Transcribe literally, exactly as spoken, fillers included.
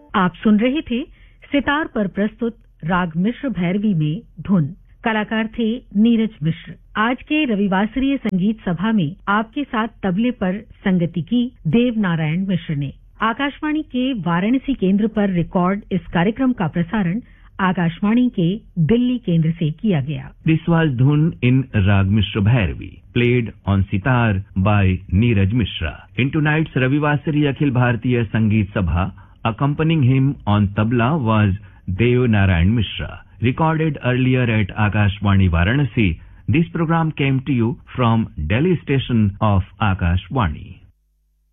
आप सुन रहे थे सितार पर प्रस्तुत राग मिश्र भैरवी में धुन। कलाकार थे नीरज मिश्र। आज के रविवासरीय संगीत सभा में आपके साथ तबले पर संगति की देव नारायण मिश्र ने। आकाशवाणी के वाराणसी केंद्र पर रिकॉर्ड इस कार्यक्रम का प्रसारण आकाशवाणी के दिल्ली केंद्र से किया गया। This was Dhun in Rag Mishra Bhairavi, played on sitar by Neeraj Mishra. In tonight's Ravivasari Akhil Bharatiya Sangeet Sabha, accompanying him on tabla was Dev Narayan Mishra. Recorded earlier at Akashvani Varanasi, this program came to you from Delhi station of Akashvani.